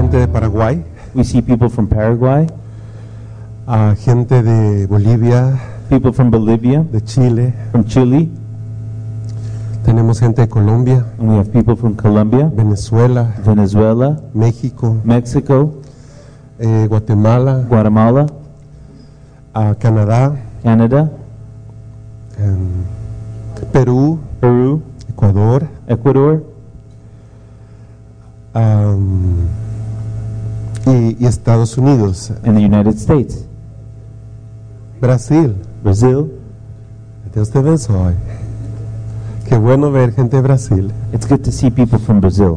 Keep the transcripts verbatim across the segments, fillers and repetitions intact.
gente de Paraguay, We see people from Paraguay, a gente de Bolivia, people from Bolivia, de Chile, from Chile, tenemos gente de Colombia, and we have people from Colombia, Venezuela, Venezuela, México, Mexico, eh, Guatemala, Guatemala, a Canadá, Canada, em, Perú, Peru, Ecuador, Ecuador, am, y, y Estados Unidos, and the United States, Brasil. Brazil. Dios te bendiga. Qué bueno ver gente de Brasil. It's good to see people from Brazil.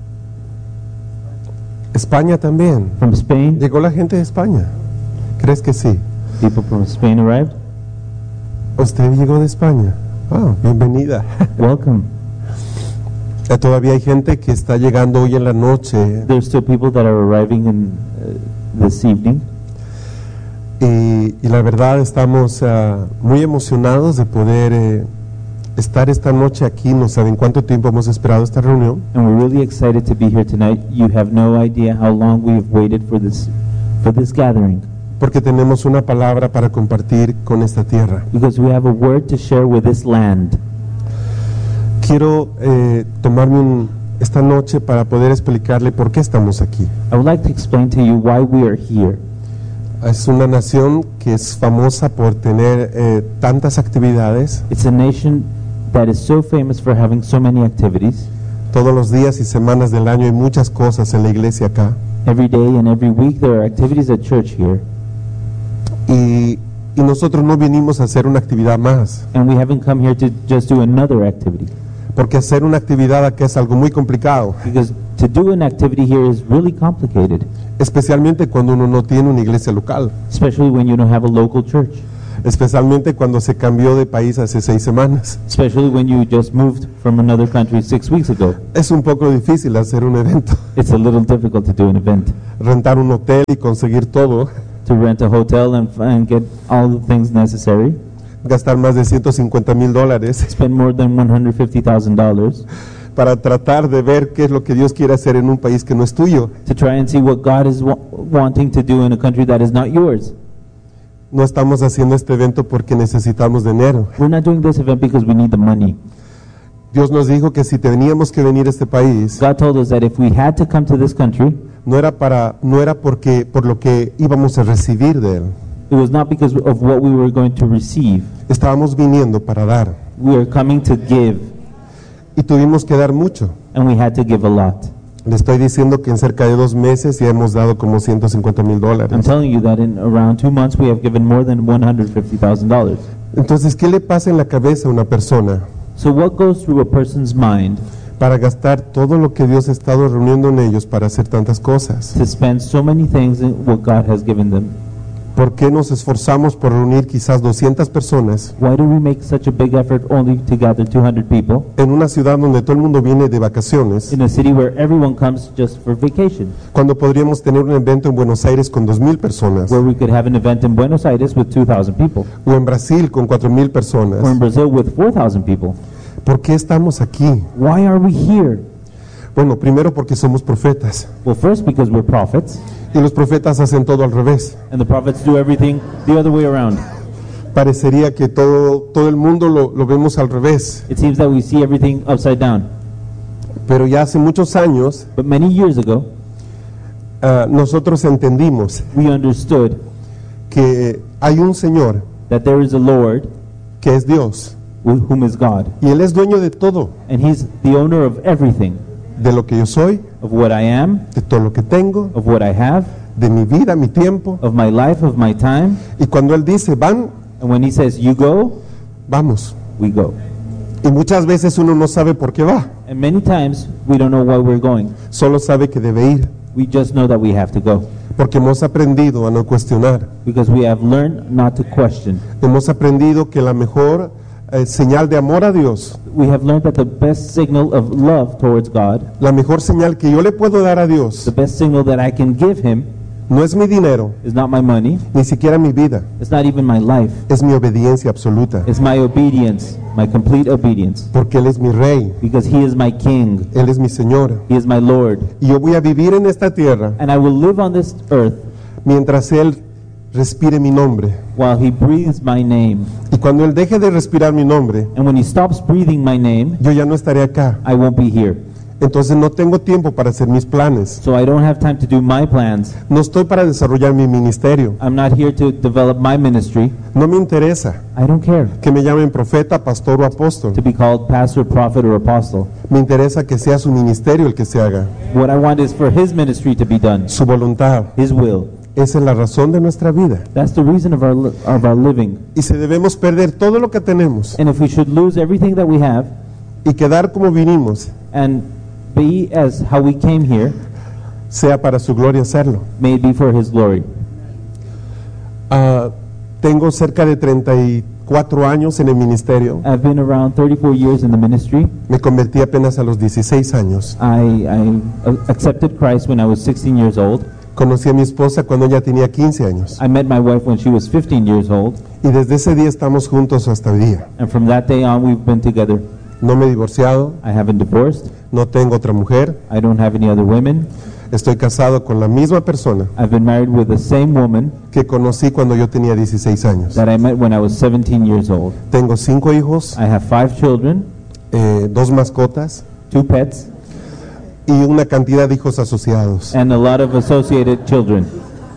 España también. From Spain, Llegó la gente de España. ¿Crees que sí? people from Spain arrived. ¿Usted llegó de España? Ah, bienvenida. Welcome. Eh, Todavía hay gente que está llegando hoy en la noche There's still people that are arriving in uh, this evening, y, y la verdad estamos ah, muy emocionados de poder eh, estar esta noche aquí. No saben cuánto tiempo hemos esperado esta reunión. and we're really excited to be here tonight. You have no idea how long we have waited for this for this gathering, Porque tenemos una palabra para compartir con esta tierra. because we have a word to share with this land. Quiero eh, tomarme un- esta noche para poder explicarle por qué estamos aquí. I would like to explain to you why we are here. Es una nación que es famosa por tener eh, tantas actividades. It's a nation that is so famous for having so many activities. Todos los días y semanas del año hay muchas cosas en la iglesia acá. Every day and every week there are activities at church here, Y, y nosotros no vinimos a hacer una actividad más. and we haven't come here to just do another activity, Porque hacer una actividad acá es algo muy complicado. because to do an activity here is really complicated, Especialmente cuando uno no tiene una iglesia local. especially when you don't have a local church, Especialmente cuando se cambió de país hace seis semanas. especially when you just moved from another country six weeks ago. Es un poco difícil hacer un evento. It's a little difficult to do an event, Rentar un hotel y conseguir todo. to rent a hotel and, and get all the things necessary, Gastar más de ciento cincuenta mil dólares spend more than one hundred fifty thousand dollars para tratar de ver qué es lo que Dios quiere hacer en un país que no es tuyo. to try and see what God is wa- wanting to do in a country that is not yours. No estamos haciendo este evento porque necesitamos dinero. We're not doing this event because we need the money. Dios nos dijo que si teníamos que venir a este país, God told us that if we had to come to this country, no era para, no era porque por lo que íbamos a recibir de él. it was not because of what we were going to receive. Estábamos viniendo para dar We are coming to give, y tuvimos que dar mucho. and we had to give a lot. Le estoy diciendo que en cerca de dos meses ya hemos dado como ciento cincuenta mil I'm dólares. telling you that in around two months we have given more than one hundred fifty thousand dollars. Entonces, ¿qué le pasa en la cabeza a una persona So what goes through a person's mind para gastar todo lo que Dios ha estado reuniendo en ellos para hacer tantas cosas? to spend so many things in what God has given them? ¿Por qué nos esforzamos por reunir quizás doscientas personas Why do we make such a big effort only to gather two hundred people en una ciudad donde todo el mundo viene de vacaciones, in a city where everyone comes just for vacation, cuando podríamos tener un evento en Buenos Aires con dos mil personas, where we could have an event in Buenos Aires with two thousand people, o en Brasil con cuatro mil or in personas? Brazil with four thousand people? ¿Por qué estamos aquí? Why are we here? Bueno, primero porque somos profetas, Well, first because we're prophets, y los profetas hacen todo al revés. and the prophets do everything the other way around. Parecería que todo, todo el mundo lo, lo vemos al revés, It seems that we see everything upside down. pero ya hace muchos años But many years ago, ah, nosotros entendimos we understood que hay un Señor that there is a Lord, que es Dios, with whom is God, y Él es dueño de todo, and He's the owner of everything, de lo que yo soy, of what I am, de todo lo que tengo, of what I have, de mi vida, mi tiempo. of my life, of my time. Y cuando Él dice, van, And when He says, you go, vamos. we go. Y muchas veces uno no sabe por qué va, And many times we don't know why we're going. solo sabe que debe ir, We just know that we have to go, porque hemos aprendido a no cuestionar. because we have learned not to question. Hemos aprendido que la mejor eh, señal de amor a Dios, We have learned that the best signal of love towards God, la mejor señal que yo le puedo dar a Dios, the best signal that I can give Him, No es mi dinero, is not my money, ni siquiera mi vida, it's not even my life. es mi obediencia absoluta, It's my obedience, my complete obedience, porque Él es mi Rey, because He is my King, Él es mi Señor, He is my Lord, y yo voy a vivir en esta tierra and I will live on this earth mientras Él respire mi nombre. while He breathes my name. Y cuando Él deje de respirar mi nombre, And when He stops breathing my name, yo ya no estaré acá. I won't be here. Entonces no tengo tiempo para hacer mis planes. So I don't have time to do my plans. No estoy para desarrollar mi ministerio. I'm not here to develop my ministry. No me interesa I don't care que me llamen profeta, pastor o apóstol. to be called pastor, prophet, or apostle. Me interesa que sea su ministerio el que se haga, What I want is for His ministry to be done, su voluntad. His will. Esa es la razón de nuestra vida. That's the reason of our li- of our living. Y si debemos perder todo lo que tenemos And if we should lose everything that we have y quedar como vinimos, and be as how we came here, sea para su gloria hacerlo. may it be for His glory. Ah, tengo cerca de treinta y cuatro años en el ministerio. I've been around thirty-four years in the ministry. Me convertí apenas a los dieciséis años. I, I uh, accepted Christ when I was sixteen years old. Conocí a mi esposa cuando ella tenía quince años. I met my wife when she was fifteen years old, Y desde ese día estamos juntos hasta hoy día. and from that day on we've been together. No me he divorciado, I haven't divorced. no tengo otra mujer. I don't have any other women. Estoy casado con la misma persona I've been married with the same woman que conocí cuando yo tenía dieciséis años. that I met when I was seventeen years old. Tengo cinco hijos, I have five children, eh, dos mascotas two pets, y una cantidad de hijos asociados. and a lot of associated children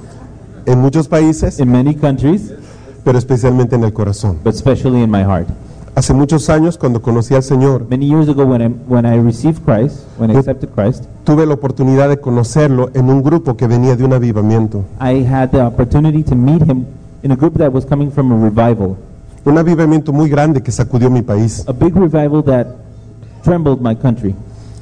En muchos países, in many countries, pero especialmente en el corazón. but especially in my heart. Hace muchos años, cuando conocí al Señor, Many years ago when I, when I received Christ, when I accepted Christ, tuve la oportunidad de conocerlo en un grupo que venía de un avivamiento. I had the opportunity to meet Him in a group that was coming from a revival, Un avivamiento muy grande que sacudió mi país. a big revival that trembled my country.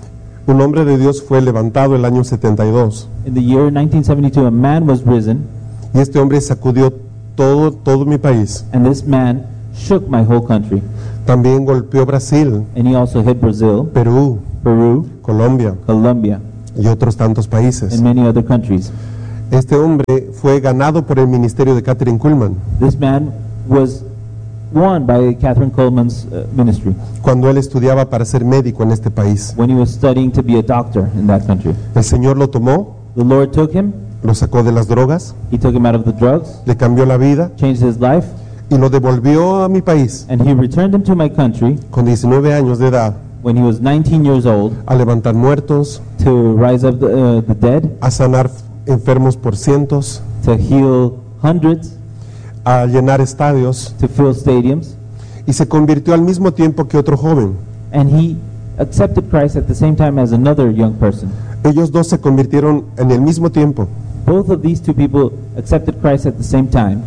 Un hombre de Dios fue levantado el año setenta y dos In the year nineteen seventy-two, a man was risen, y este hombre sacudió todo, todo mi país. and this man shook my whole country. También golpeó Brasil, And he also hit Brazil, Perú, Peru, Colombia Colombia, y otros tantos países. and many other countries. Este hombre fue ganado por el ministerio de Catherine Kuhlman This man was won by Catherine Coleman's uh, ministry cuando él estudiaba para ser médico en este país. when he was studying to be a doctor in that country. El Señor lo tomó, The Lord took him, lo sacó de las drogas, He took him out of the drugs, le cambió la vida changed his life, y lo devolvió a mi país and He returned him to my country con diecinueve años de edad when he was nineteen years old a levantar muertos, to rise up the, uh, the dead, a sanar enfermos por cientos, to heal hundreds, a llenar estadios to fill stadiums, y se convirtió al mismo tiempo que otro joven. and he accepted Christ at the same time as another young person. Ellos dos se convirtieron en el mismo tiempo Both of these two people accepted Christ at the same time,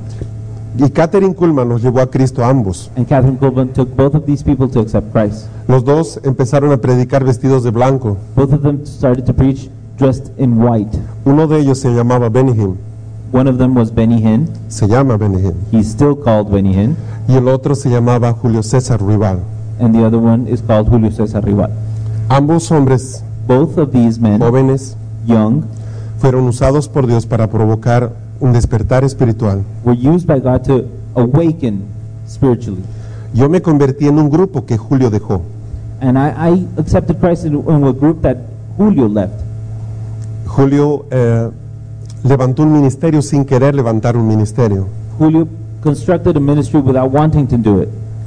y Catherine Kuhlman los llevó a Cristo a ambos. and Catherine Coleman took both of these people to accept Christ. Los dos empezaron a predicar vestidos de blanco. Both of them started to preach dressed in white. Uno de ellos se llamaba Benny Hinn, One of them was Benny Hinn. se llama Benny Hinn, He's still called Benny Hinn, y el otro se llamaba Julio César Rival. and the other one is called Julio Cesar Rival. Ambos hombres Both of these men, jóvenes young, fueron usados por Dios para provocar un despertar espiritual. were used by God to awaken spiritually. Yo me convertí en un grupo que Julio dejó. And I, I accepted Christ in, in a group that Julio left. Julio eh, levantó un ministerio sin querer levantar un ministerio. Julio constructed a ministry without wanting to do it.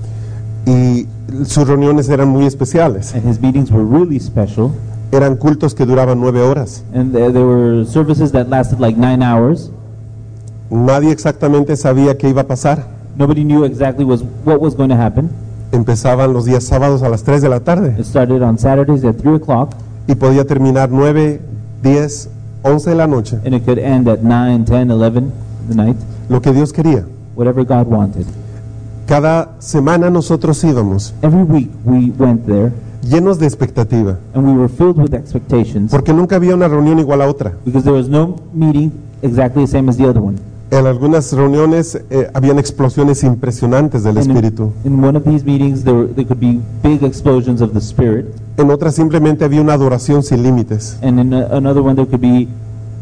Y sus reuniones eran muy especiales. And his meetings were really special. Eran cultos que duraban nueve horas. And there, there were services that lasted like nine hours. Nadie exactamente sabía qué iba a pasar. Nobody knew exactly was, what was going to happen. Empezaban los días sábados a las tres de la tarde It started on Saturdays at three o'clock, y podía terminar nueve, diez, once de la noche. and it could end at nine, ten, eleven the night, Lo que Dios quería. whatever God wanted. Cada semana nosotros íbamos Every week we went there, llenos de expectativa, and we were filled with expectations, porque nunca había una reunión igual a otra. because there was no meeting exactly the same as the other one. En algunas reuniones eh, habían explosiones impresionantes del And Espíritu. in, in one of these meetings, there, were, there could be big explosions of the Spirit, En otras simplemente había una adoración sin límites. and in a, another one, there could be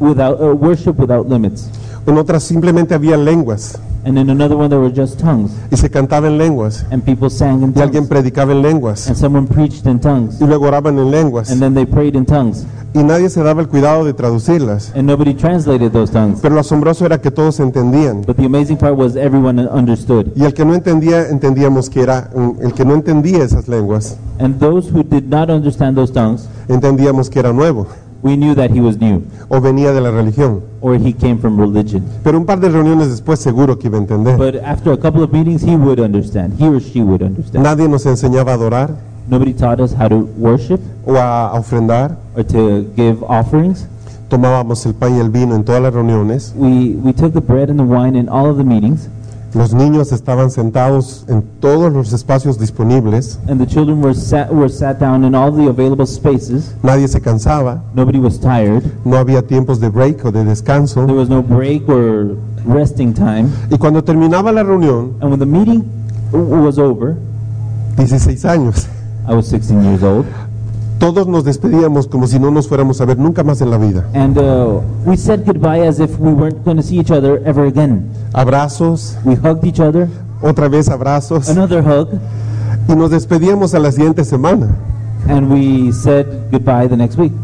without uh, worship without limits. En otras simplemente había lenguas And in another one, there were just tongues, y se cantaba en lenguas and people sang in y alguien tongues, predicaba en lenguas and someone preached in tongues, y luego oraban en lenguas and then they prayed in tongues, y nadie se daba el cuidado de traducirlas. and nobody translated those tongues. Pero lo asombroso era que todos entendían. But the amazing part was everyone understood. Y el que no entendía, entendíamos que era, mm, el que no entendía esas lenguas, And those who did not understand those tongues, entendíamos que era nuevo we knew that he was new, o venía de la religión. or he came from religion. Pero un par de reuniones después seguro que iba a entender. But after a couple of meetings, he would understand. He or she would understand. Nadie nos enseñaba a adorar Nobody taught us how to worship o a ofrendar. or to give offerings. Tomábamos el pan y el vino en todas las reuniones. We, we took the bread and the wine in all of the meetings, Los niños estaban sentados en todos los espacios disponibles. and the children were sat, were sat down in all the available spaces. Nadie se cansaba. Nobody was tired. No había tiempos de break o de descanso. There was no break or resting time. Y cuando terminaba la reunión, And when the meeting w- was over, dieciséis años, I was sixteen years old, todos nos despedíamos como si no nos fuéramos a ver nunca más en la vida. and uh, we said goodbye as if we weren't going to see each other ever again. Abrazos, We hugged each other, otra vez abrazos, another hug, y nos despedíamos a la siguiente semana. and we said goodbye the next week.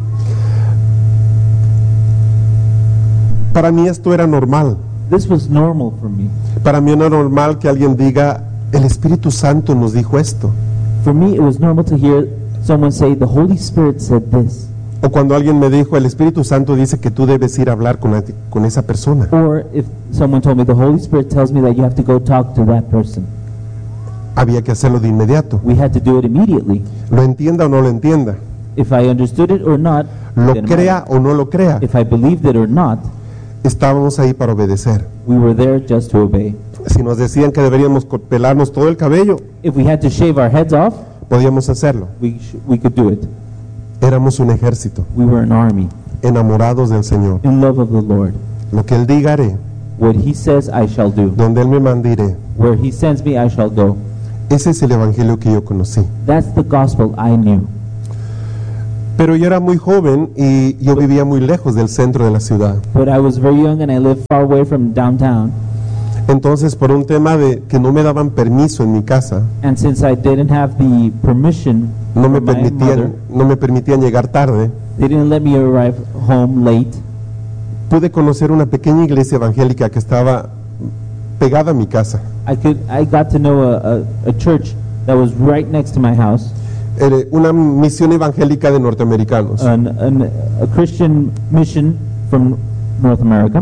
Para mí esto era normal. This was normal for me. Para mí era normal que alguien diga, el Espíritu Santo nos dijo esto. For me, it was normal to hear someone say, the Holy Spirit said this. O cuando alguien me dijo, el Espíritu Santo dice que tú debes ir a hablar con, con esa persona. Or if someone told me, the Holy Spirit tells me that you have to go talk to that person. Había que hacerlo de inmediato. We had to do it immediately. Lo entienda o no lo entienda. If I understood it or not, Lo didn't crea matter. o no lo crea. If I believed it or not, Estábamos ahí para obedecer. we were there just to obey. Si nos decían que deberíamos co- pelarnos todo el cabello, If we had to shave our heads off, podíamos hacerlo. we, sh- we could do it. Éramos un ejército, We were an army, enamorados del Señor. in love of the Lord. Lo que Él diga haré, What He says, I shall do. donde Él me mande iré. Where He sends me, I shall go. Ese es el evangelio que yo conocí. That's the gospel I knew. Pero yo era muy joven y yo vivía muy lejos del centro de la ciudad. But I was very young and I lived far away from downtown. Entonces, por un tema de que no me daban permiso en mi casa, And since I didn't have the permission no me from my mother, permitían, no me permitían llegar tarde, they didn't let me arrive home late. pude conocer una pequeña iglesia evangélica que estaba pegada a mi casa. I could I got to know a, a, a church that was right next to my house, Era una misión evangélica de norteamericanos. an, an, a Christian mission from North America.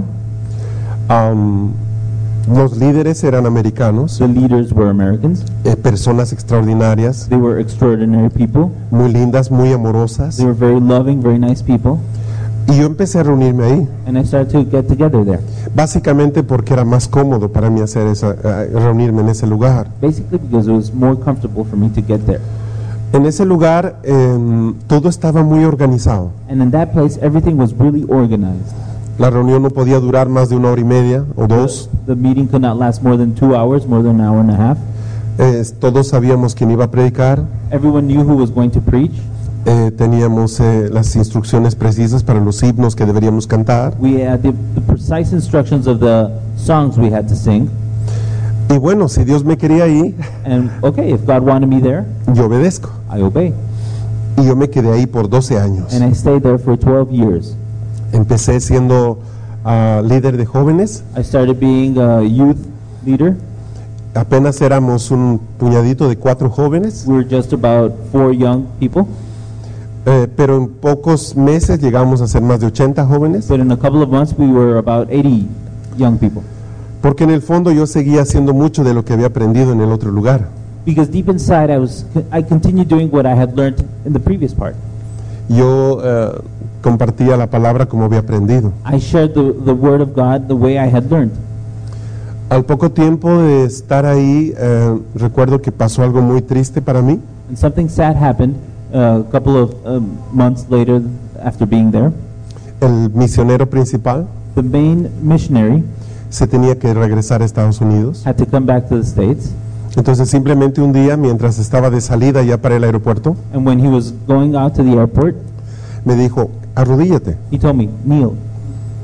Am, los líderes eran americanos, The leaders were Americans. eh, personas extraordinarias, They were extraordinary people. muy lindas, muy amorosas. They were very loving, very nice people. Y yo empecé a reunirme ahí, And I started to get together there, básicamente porque era más cómodo para mí hacer esa, eh, reunirme en ese lugar. basically because it was more comfortable for me to get there. En ese lugar em, todo estaba muy organizado. And in that place, everything was really organized. La reunión no podía durar más de una hora y media o dos. The meeting could not last more than two hours, more than an hour and a half. Eh, todos sabíamos quién iba a predicar. Everyone knew who was going to preach. Eh, teníamos eh, las instrucciones precisas para los himnos que deberíamos cantar. We had the, the precise instructions of the songs we had to sing. Y bueno, si Dios me quería ahí, And okay, if God wanted me there, yo obedezco. I obey. Y yo me quedé ahí por doce años. And I stayed there for twelve years. Empecé siendo ah, líder de jóvenes. I started being a youth leader. Apenas éramos un puñadito de cuatro jóvenes. We were just about four young people. Eh, pero en pocos meses llegamos a ser más de ochenta jóvenes. But in a couple of months, we were about eighty young people. Porque en el fondo yo seguía haciendo mucho de lo que había aprendido en el otro lugar. Because deep inside, I was I continued doing what I had learned in the previous part. Yo eh, compartía la palabra como había aprendido. I shared the, the word of God the way I had learned. Al poco tiempo de estar ahí, eh, recuerdo que pasó algo muy triste para mí. And something sad happened uh, a couple of um, months later after being there. El misionero principal The main missionary se tenía que regresar a Estados Unidos. had to come back to the States. Entonces simplemente un día, mientras estaba de salida ya para el aeropuerto, And when he was going out to the airport, me dijo, arrodíllate. he told me, kneel.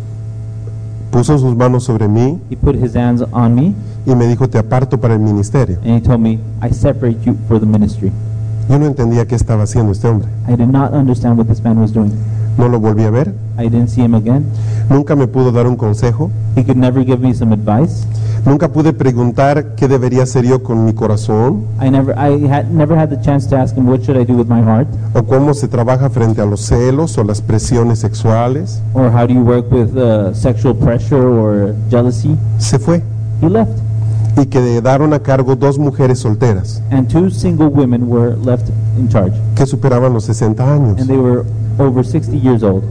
puso sus manos sobre mí He put his hands on me, y me dijo, te aparto para el ministerio. and he told me, I separate you for the ministry. Yo no entendía qué estaba haciendo este hombre. I did not understand what this man was doing. No lo volví a ver, I didn't see him again. nunca me pudo dar un consejo, He could never give me some advice. nunca pude preguntar qué debería hacer yo con mi corazón I never, I had never had the chance to ask him, what should I do with my heart? o cómo se trabaja frente a los celos o las presiones sexuales. Or how do you work with uh, sexual pressure or jealousy? Se fue He left. y quedaron a cargo dos mujeres solteras And two single women were left in charge. que superaban los sesenta años. And they were over sixty years old.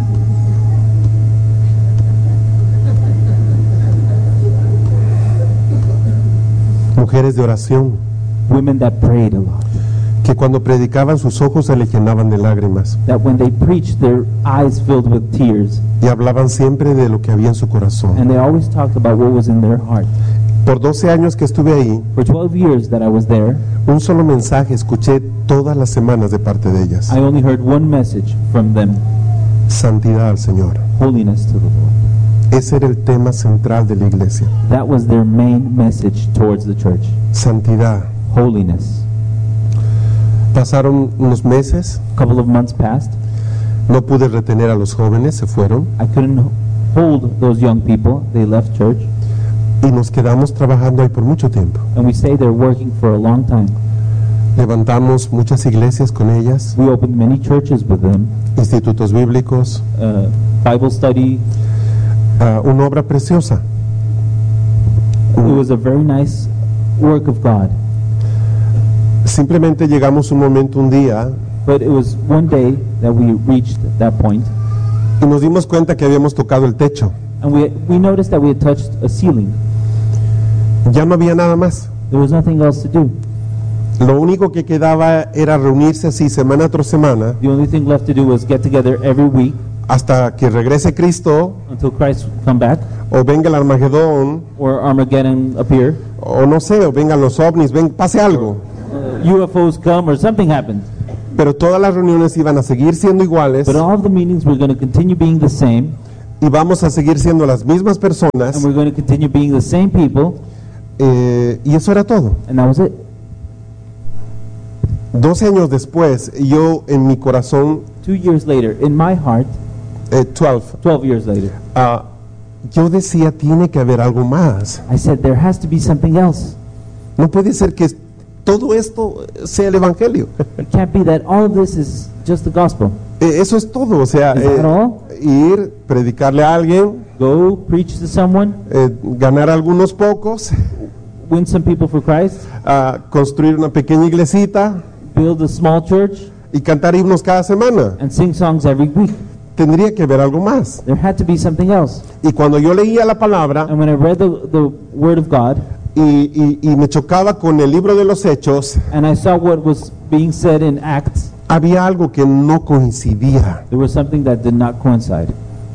Mujeres de oración Women that prayed a lot. que cuando predicaban sus ojos se le llenaban de lágrimas That when they preached, their eyes filled with tears. y hablaban siempre de lo que había en su corazón. And they always talked about what was in their heart. Por doce años que estuve ahí, For twelve years that I was there, un solo mensaje escuché todas las semanas de parte de ellas. I only heard one message from them: Santidad al Señor. holiness to the Lord. Ese era el tema central de la iglesia. That was their main message towards the church. Santidad. Holiness. Pasaron unos meses, A couple of months passed. no pude retener a los jóvenes, se fueron I couldn't hold those young people. They left church. y nos quedamos trabajando ahí por mucho tiempo. And we stayed there working for a long time. Levantamos muchas iglesias con ellas, We opened many churches with them. institutos bíblicos, Uh, Bible study. ah, una obra preciosa. It was a very nice work of God. Simplemente llegamos un momento, un día, But it was one day that we reached that point, y nos dimos cuenta que habíamos tocado el techo. and we we noticed that we had touched a ceiling. Ya no había nada más. There was nothing else to do. Lo único que quedaba era reunirse así semana tras semana The only thing left to do was get together every week hasta que regrese Cristo until Christ come back, o venga el Armagedón or Armageddon appear, o no sé, o vengan los ovnis, ven, pase algo. uh, U F Os come, or something happened. Pero todas las reuniones iban a seguir siendo iguales But all of the meetings were going to continue being the same, y vamos a seguir siendo las mismas personas, and we're going to continue being the same people, eh, y eso era todo. and that was it. doce años después, yo en mi corazón, Two years later, in my heart, eh, doce, twelve years later, ah, yo decía, tiene que haber algo más. I said, there has to be something else. No puede ser que todo esto sea el Evangelio. It can't be that all of this is just the gospel. Eh, Eso es todo, o sea, Is that eh, all? ir, predicarle a alguien, Go preach to someone, eh, ganar algunos pocos, win some people for Christ, ah, construir una pequeña iglesita build a small church, y cantar himnos cada semana. and sing songs every week. Tendría que haber algo más. There had to be something else. Y cuando yo leía la palabra And when I read the, the Word of God, y, y- y me chocaba con el libro de los Hechos, and I saw what was being said in Acts, había algo que no coincidía. there was something that did not coincide.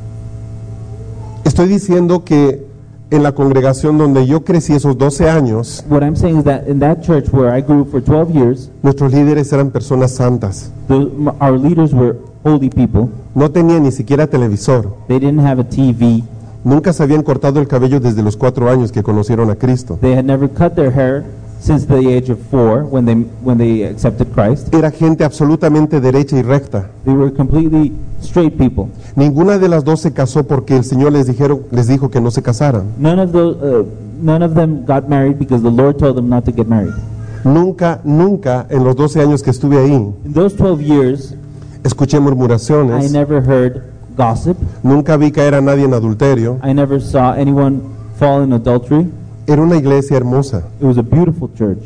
Estoy diciendo que en la congregación donde yo crecí esos doce años, What I'm saying is that in that church where I grew for twelve years, nuestros líderes eran personas santas. the, our leaders were holy people. No tenían ni siquiera televisor. They didn't have a T V. Nunca se habían cortado el cabello desde los cuatro años que conocieron a Cristo. They had never cut their hair since the age of four when they when they accepted Christ. Era gente absolutamente derecha y recta. They were completely straight people. Ninguna de las dos se casó porque el Señor les dijeron, les dijo que no se casaran. None of those, uh, none of them got married because the Lord told them not to get married. Nunca, nunca en los doce años que estuve ahí In those twelve years, escuché I murmuraciones. never heard gossip. Nunca vi caer a nadie en adulterio. I never saw anyone fall in adultery. Era una iglesia hermosa, It was a beautiful church,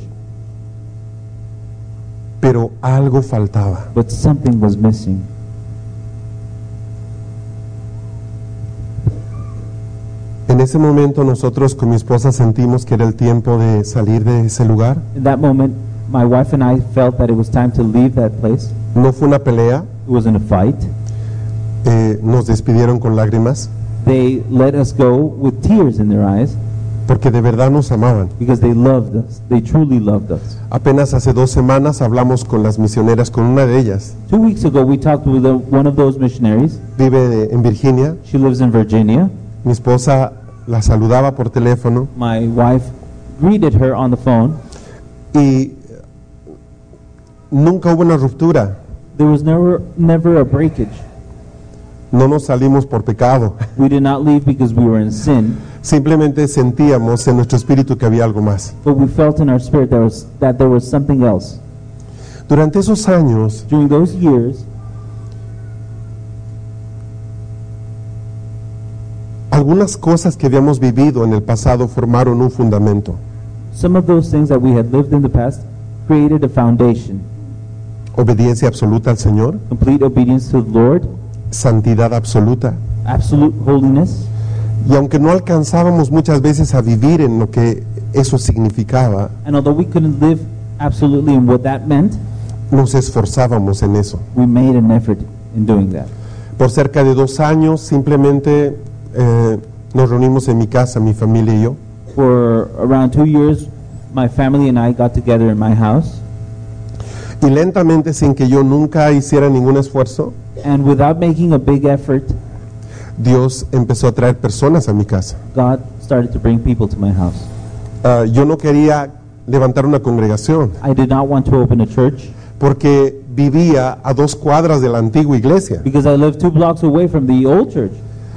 pero algo faltaba. but something was missing. En ese momento nosotros con mi esposa sentimos que era el tiempo de salir de ese lugar. In that moment, my wife and I felt that it was time to leave that place. No fue una pelea, It wasn't a fight. eh, nos despidieron con lágrimas, They let us go with tears in their eyes porque de verdad nos amaban. because they loved us. They truly loved us. Apenas hace dos semanas hablamos con las misioneras, con una de ellas. Two weeks ago, we talked with a, one of those missionaries. Vive en Virginia, She lives in Virginia. Mi esposa la saludaba por teléfono My wife greeted her on the phone. y nunca hubo una ruptura. There was never never a breakage. No nos salimos por pecado. We did not leave because we were in sin, Simplemente sentíamos en nuestro espíritu que había algo más. but we felt in our spirit there was, that there was something else. Durante esos años, During those years, algunas cosas que habíamos vivido en el pasado formaron un fundamento. some of those things that we had lived in the past created a foundation. Obediencia absoluta al Señor, Complete obedience to the Lord, santidad absoluta. absolute holiness. Y aunque no alcanzábamos muchas veces a vivir en lo que eso significaba, And although we couldn't live absolutely in what that meant, nos esforzábamos en eso. we made an effort in doing that. Por cerca de dos años simplemente eh, nos reunimos en mi casa, mi familia y yo, For around two years, my family and I got together in my house, y lentamente, sin que yo nunca hiciera ningún esfuerzo, and without making a big effort, Dios empezó a traer personas a mi casa. God started to bring people to my house. Ah, yo no quería levantar una congregación I did not want to open a church porque vivía a dos cuadras de la antigua iglesia. because I lived two blocks away from the old church.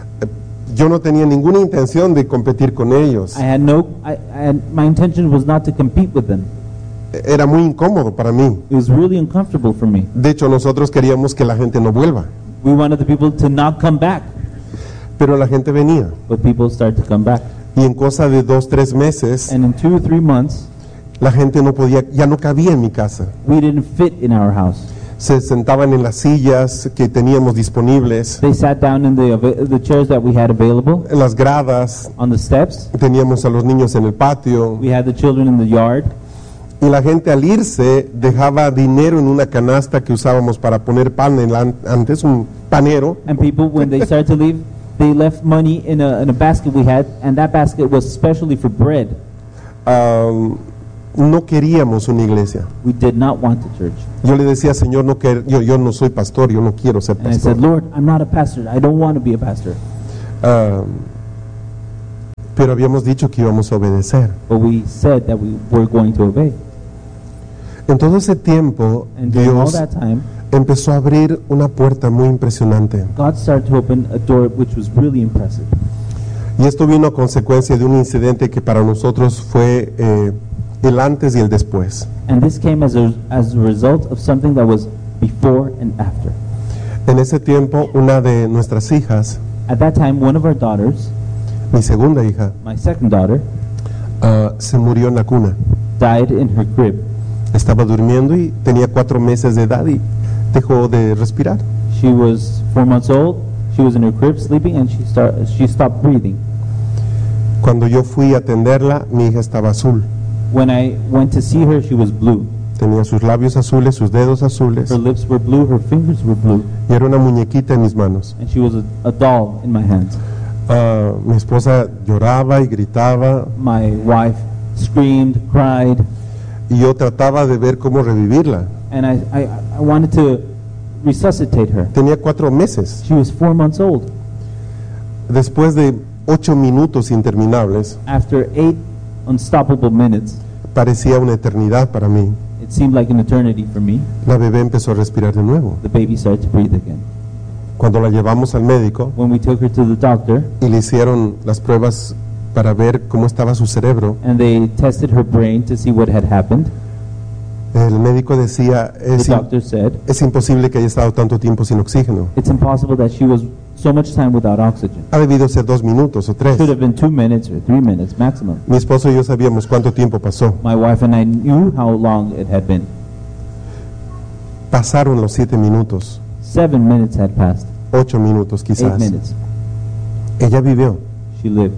Yo no tenía ninguna intención de competir con ellos. I had no, I, I had, my intention was not to compete with them. Era muy incómodo para mí. It was really uncomfortable for me. De hecho, nosotros queríamos que la gente no vuelva, We wanted the people to not come back, pero la gente venía. but people started to come back. Y en cosa de dos, tres meses, And in two or three months, la gente no podía, ya no cabía en mi casa. we didn't fit in our house. Se sentaban en las sillas que teníamos disponibles, They sat down in the, ava- the chairs that we had available, en las gradas, on the steps. teníamos a los niños en el patio, We had the children in the yard. y la gente al irse dejaba dinero en una canasta que usábamos para poner pan en la- antes, un panero, And people, when they started to leave, they left money in a, in a basket we had, and that basket was specially for bread. um, no queríamos una iglesia. We did not want the church. Yo le decía, Señor, no que, yo, yo no soy pastor, yo no quiero ser And I said, pastor. Lord, I'm not a pastor. I don't want to be a pastor. Um, pero habíamos dicho que íbamos a obedecer. But we said that we were going to obey. En todo ese tiempo, And during all Dios that time, empezó a abrir una puerta muy impresionante. God started to open a door which was really impressive. Y esto vino a consecuencia de un incidente que para nosotros fue eh, el antes y el después. And this came as a, as a result of something that was before and after. En ese tiempo, una de nuestras hijas, At that time, one of our daughters, mi segunda hija, my second daughter, ah, se murió en la cuna. died in her crib. Estaba durmiendo y tenía cuatro meses de edad y dejó de respirar. She was four months old. She was in her crib sleeping, and she start, she stopped breathing. Cuando yo fui a atenderla, mi hija estaba azul. When I went to see her, she was blue. Tenía sus labios azules, sus dedos azules, Her lips were blue, her fingers were blue, y era una muñequita en mis manos. and she was a, a doll in my hands. Ah, mi esposa lloraba y gritaba, My wife screamed, cried, y yo trataba de ver cómo revivirla. and I, I, I wanted to resuscitate her. Tenía cuatro meses. She was four months old. Después de ocho minutos interminables, After eight unstoppable minutes, parecía una eternidad para mí, it seemed like an eternity for me, la bebé empezó a respirar de nuevo. the baby started to breathe again. Cuando la llevamos al médico When we took her to the doctor, y le hicieron las pruebas para ver cómo estaba su cerebro, and they tested her brain to see what had happened, el médico decía, the es, doctor said, es imposible que haya estado tanto tiempo sin oxígeno. it's impossible that she was so much time without oxygen. Ha debido ser dos minutos o tres. Should have been two minutes or three minutes maximum. Mi esposo y yo sabíamos cuánto tiempo pasó. My wife and I knew how long it had been. Pasaron los siete minutos, Seven minutes had passed. ocho minutos Eight quizás. minutes. Ella vivió. She lived.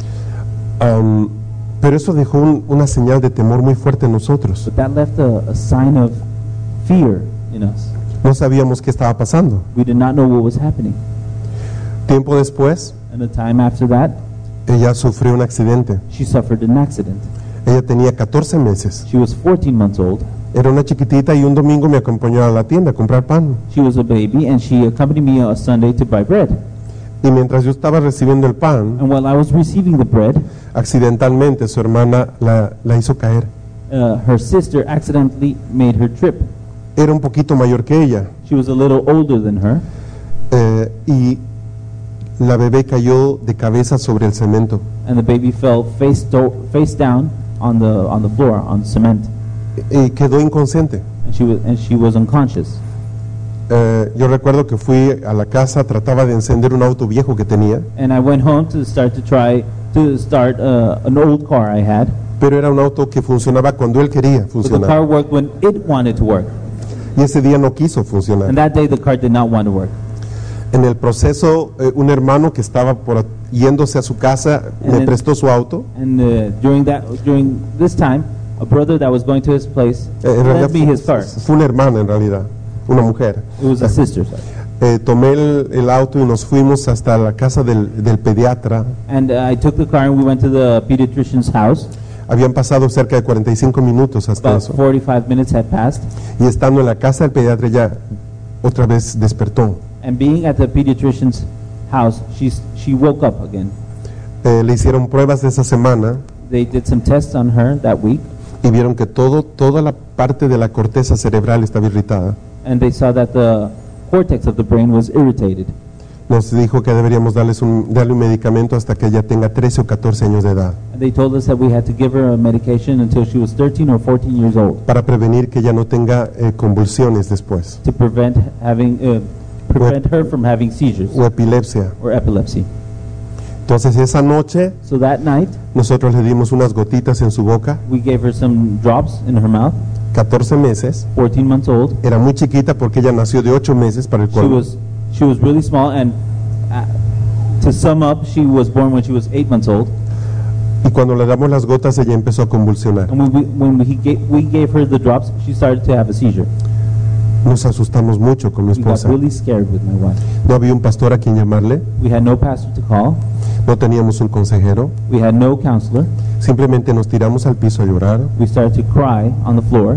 Um, pero eso dejó un- una señal de temor muy fuerte en nosotros. But that left a, a sign of fear in us. No sabíamos qué estaba pasando. We did not know what was happening. Tiempo después, And the time after that, ella sufrió un accidente. she suffered an accident. Ella tenía catorce meses. She was fourteen months old. Era una chiquitita y un domingo me acompañó a la tienda a comprar pan. She was a baby, and she accompanied me on a Sunday to buy bread. Y mientras yo estaba recibiendo el pan, And while I was receiving the bread, accidentalmente su hermana la, la hizo caer. uh, her sister accidentally made her trip. Era un poquito mayor que ella, She was a little older than her, eh, y la bebé cayó de cabeza sobre el cemento. and the baby fell face, do- face down on the, on the floor, on cement. Y quedó inconsciente. And she was, and she was unconscious. Eh, yo recuerdo que fui a la casa, trataba de encender un auto viejo que tenía, And I went home to start to try to start uh, an old car I had. pero era un auto que funcionaba cuando él quería But the funcionar. car worked when it wanted to work. Y ese día no quiso funcionar. And that day the car did not want to work. En el proceso, eh, un hermano que estaba por a- yéndose a su casa me And- prestó su auto. And uh, during that, during this time, a brother that was going to his place Eh, en realidad lent me his fue, car. fue una hermana en realidad, una mujer. It was a sister, sorry. Eh, tomé el, el auto y nos fuimos hasta la casa del, del pediatra. And uh, I took the car and we went to the pediatrician's house. Habían pasado cerca de cuarenta y cinco minutos hasta About eso. forty-five minutes had passed. Y estando en la casa del pediatra ya otra vez despertó. And being at the pediatrician's house, she, she woke up again. Eh, le hicieron pruebas de esa semana They did some tests on her that week, y vieron que todo, toda la parte de la corteza cerebral estaba irritada. and they saw that the cortex of the brain was irritated. Nos dijo que deberíamos darles un, darle un medicamento hasta que ella tenga trece o catorce años de edad, And they told us that we had to give her a medication until she was thirteen or fourteen years old para prevenir que ella no tenga eh, convulsiones después, to prevent having uh, prevent her from having seizures o epilepsia. or epilepsy. Entonces esa noche So that night, nosotros le dimos unas gotitas en su boca, we gave her some drops in her mouth. catorce meses, fourteen months old. era muy chiquita porque ella nació de ocho meses para el She cuerpo. was she was really small, and uh, to sum up, she was born when she was eight months old. Y cuando le damos las gotas ella empezó a convulsionar. And when we when we gave, we gave her the drops, she started to have a seizure. Nos asustamos mucho con mi We got esposa. really scared with my wife. No había un pastor a quien llamarle, We had no pastor to call. no teníamos un consejero, We had no counselor. simplemente nos tiramos al piso a llorar. We started to cry on the floor,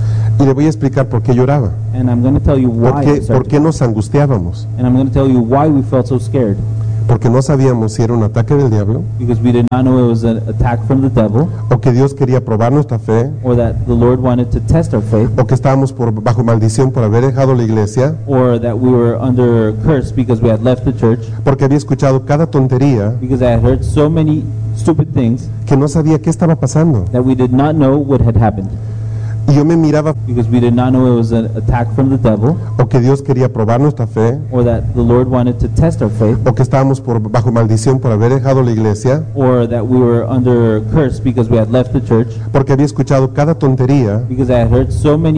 Y le voy a explicar por qué lloraba, and I'm going to tell you por why. qué, we por started qué to, nos angustiábamos, and I'm going to tell you why we felt so scared, porque no sabíamos si era un ataque del diablo because we did not know it was an attack from the devil, o que Dios quería probar nuestra fe or that the Lord wanted to test our faith, o que estábamos por, bajo maldición por haber dejado la iglesia, or that we were under curse because we had left the church, porque había escuchado cada tontería because I had heard so many stupid things que no sabía qué estaba pasando. that we did not know what had happened, Y yo me miraba because we did not know it was an attack from the devil, o que Dios quería probar nuestra fe or that the Lord wanted to test our faith, o que estábamos por, bajo maldición por haber dejado la iglesia, or that we were under curse because we had left the church, porque había escuchado cada tontería because I had heard so many